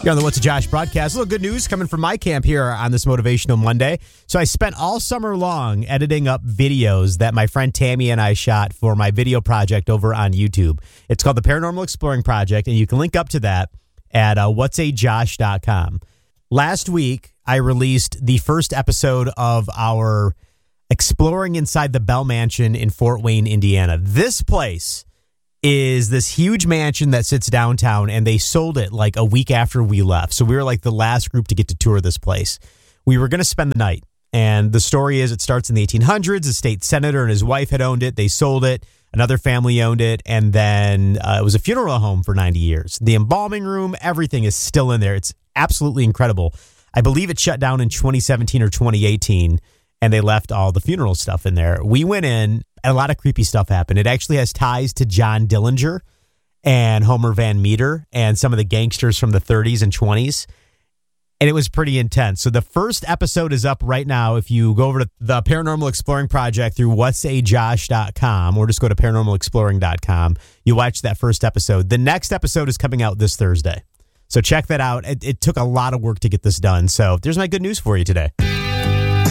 You're on the What's a Josh broadcast. A little good news coming from my camp here on this Motivational Monday. So I spent all summer long editing up videos that my friend Tammy and I shot for my video project over on YouTube. It's called the Paranormal Exploring Project, and you can link up to that at whatsajosh.com. Last week, I released the first episode of our Exploring Inside the Bell Mansion in Fort Wayne, Indiana. This place is this huge mansion that sits downtown, and they sold it like a week after we left. So we were like the last group to get to tour this place. We were going to spend the night, and the story is it starts in the 1800s. A state senator and his wife had owned it. They sold it. Another family owned it, and then it was a funeral home for 90 years. The embalming room, everything is still in there. It's absolutely incredible. I believe it shut down in 2017 or 2018, and they left all the funeral stuff in there. We went in, and a lot of creepy stuff happened. It actually has ties to John Dillinger and Homer Van Meter and some of the gangsters from the 30s and 20s. And it was pretty intense. So the first episode is up right now. If you go over to the Paranormal Exploring Project through whatsajosh.com or just go to paranormalexploring.com, you watch that first episode. The next episode is coming out this Thursday. So check that out. It took a lot of work to get this done. So there's my good news for you today.